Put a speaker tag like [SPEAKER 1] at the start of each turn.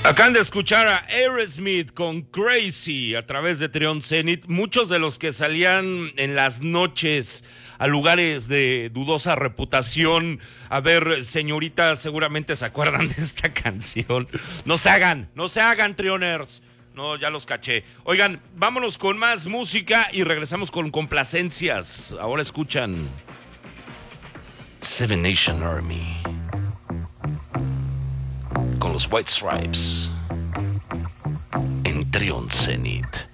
[SPEAKER 1] Acaban de escuchar a Aerosmith con Crazy a través de Trion Zenith. Muchos de los que salían en las noches a lugares de dudosa reputación a ver señoritas seguramente se acuerdan de esta canción. No se hagan, Trioners. No, ya los caché. Oigan, vámonos con más música y regresamos con complacencias. Ahora escuchan Seven Nation Army con los White Stripes en Trion Zenith.